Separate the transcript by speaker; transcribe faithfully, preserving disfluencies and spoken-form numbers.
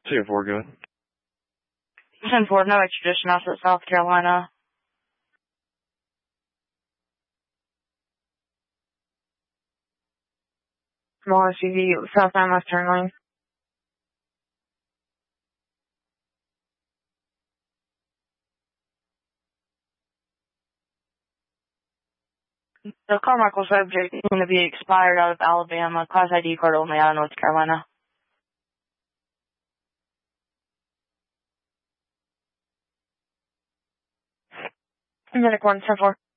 Speaker 1: ten four, go ahead.
Speaker 2: ten four, no extradition out to South Carolina.
Speaker 3: Small S U V, South nine left turn lane.
Speaker 2: The Carmichael subject is going to be expired out of Alabama. Class I D card only out of North Carolina.
Speaker 3: Medic one, ten four.